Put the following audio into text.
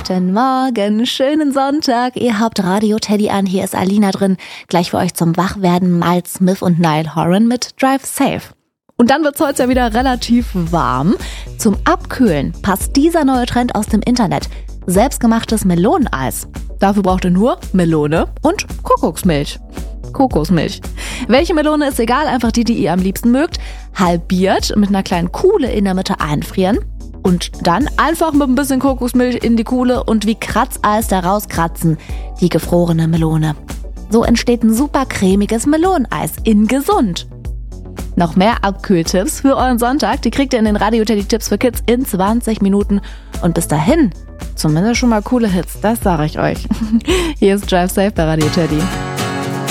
Guten Morgen, schönen Sonntag. Ihr habt Radio Teddy an, hier ist Alina drin. Gleich für euch zum Wachwerden Miles Smith und Niall Horan mit Drive Safe. Und dann wird's heute ja wieder relativ warm. Zum Abkühlen passt dieser neue Trend aus dem Internet. Selbstgemachtes Meloneneis. Dafür braucht ihr nur Melone und Kokosmilch. Welche Melone ist egal, einfach die ihr am liebsten mögt. Halbiert, mit einer kleinen Kuhle in der Mitte einfrieren. Und dann einfach mit ein bisschen Kokosmilch in die Kuhle und wie Kratzeis da rauskratzen, die gefrorene Melone. So entsteht ein super cremiges Meloneneis in gesund. Noch mehr Abkühltipps für euren Sonntag, die kriegt ihr in den Radio Teddy Tipps für Kids in 20 Minuten. Und bis dahin, zumindest schon mal coole Hits, das sage ich euch. Hier ist Drive Safe bei Radio Teddy.